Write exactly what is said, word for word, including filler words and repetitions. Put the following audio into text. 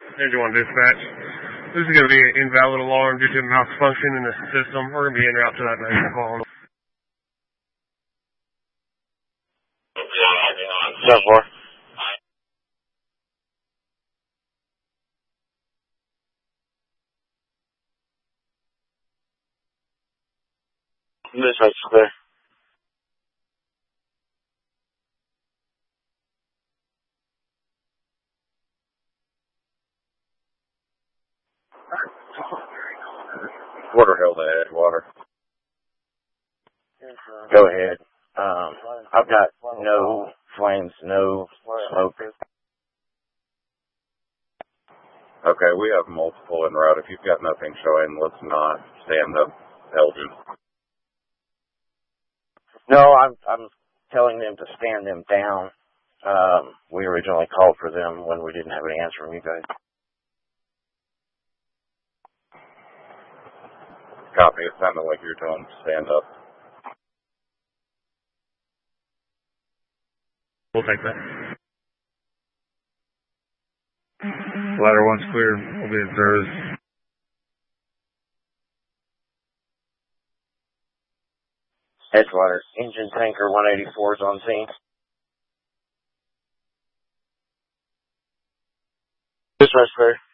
Engine one dispatch. This is going to be an invalid alarm due to malfunction in the system. We're going to be en route to that night call. So far. This is clear. Quarter Hill to Edgewater. Go ahead. Um, I've got no flames, no smoke. Okay, we have multiple en route. If you've got nothing showing, let's not stand up L G. No, I'm I'm telling them to stand them down. Um, we originally called for them when we didn't have any answer from you guys. Copy. It sounded like you're telling them to stand up. We'll take that. Ladder one's clear. We'll be in service. Edgewater, engine tanker one eighty-four is on scene. This was clear.